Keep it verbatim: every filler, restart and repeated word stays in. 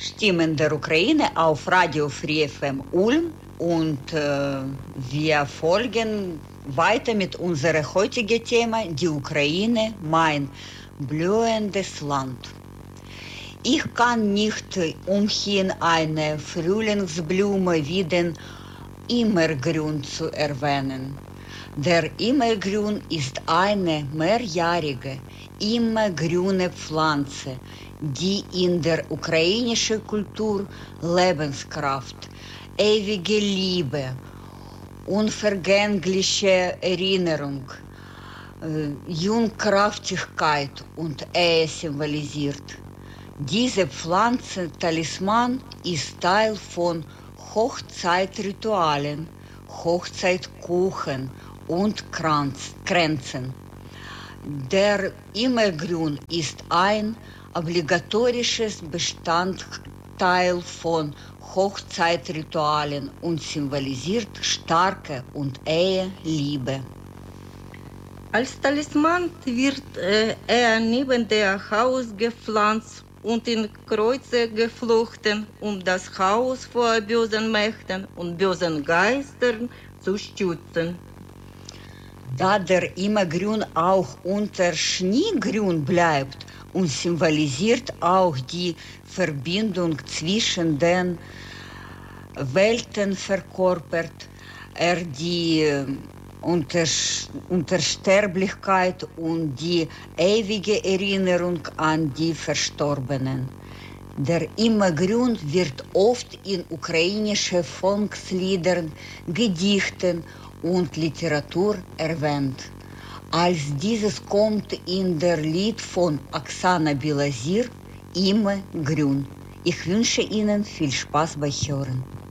Stimmen der Ukraine auf Radio Free F M Ulm und äh, wir folgen weiter mit unserem heutigen Thema, die Ukraine, mein blühendes Land. Ich kann nicht umhin, eine Frühlingsblume wie den Immergrün zu erwähnen. Der Immergrün ist eine mehrjährige, immergrüne Pflanze, die in der ukrainischen Kultur Lebenskraft, ewige Liebe, unvergängliche Erinnerung, äh, Jungkraftigkeit und Ehe symbolisiert. Diese Pflanzentalisman ist Teil von Hochzeitritualen, Hochzeitkuchen und Kranz, Kränzen. Der Immergrün ist ein obligatorisches Bestandteil von Hochzeitritualen und symbolisiert starke und Ehe, Liebe. Als Talisman wird äh, er neben der Haus gepflanzt und in Kreuze geflochten, um das Haus vor bösen Mächten und bösen Geistern zu schützen. Da der Immergrün auch unter Schneegrün bleibt und symbolisiert auch die Verbindung zwischen den Welten verkörpert, er die Unsterblichkeit und die ewige Erinnerung an die Verstorbenen. Der Immergrün wird oft in ukrainischen Volksliedern, Gedichten und Literatur erwähnt. Als dieses kommt in der Lied von Oksana Bilasir, Immergrün. Ich wünsche Ihnen viel Spaß beim Hören.